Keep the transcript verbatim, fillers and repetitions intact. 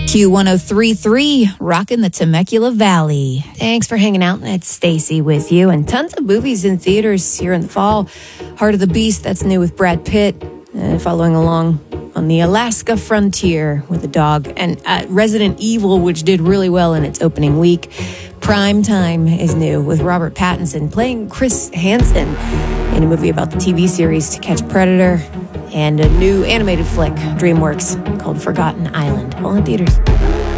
Q one oh three point three, rocking the Temecula Valley. Thanks for hanging out. It's Stacy with you. And tons of movies in theaters here in the fall. Heart of the Beast, that's new with Brad Pitt. Uh, following along on the Alaska frontier with a dog. And uh, Resident Evil, which did really well in its opening week. Prime Time is new with Robert Pattinson playing Chris Hansen in a movie about the T V series To Catch a Predator. And a new animated flick, DreamWorks, called Forgotten Island. All in theaters.